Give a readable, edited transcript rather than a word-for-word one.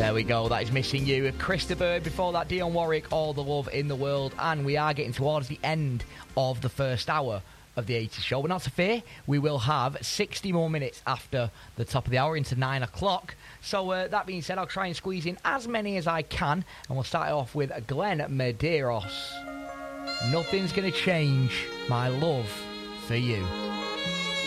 There we go, that is Missing You. Krista Bird, before that Dionne Warwick, All the Love in the World. And we are getting towards the end of the first hour of the 80s show. But not to fear, we will have 60 more minutes after the top of the hour into 9 o'clock. So that being said, I'll try and squeeze in as many as I can. And we'll start off with Glenn Medeiros. Nothing's going to change my love for you.